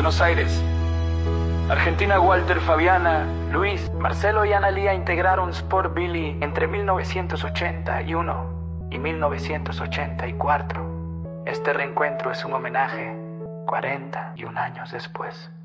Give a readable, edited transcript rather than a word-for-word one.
Buenos Aires, Argentina. Walter, Fabiana, Luis, Marcelo y Analía integraron Sport Billy entre 1981 y 1984. Este reencuentro es un homenaje 41 años después.